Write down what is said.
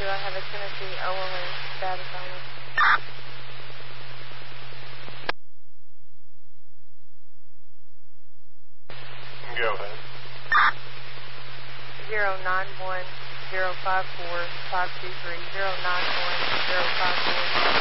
I have a Tennessee OLN status on it. Go ahead. 091-054-523, 091-054-523.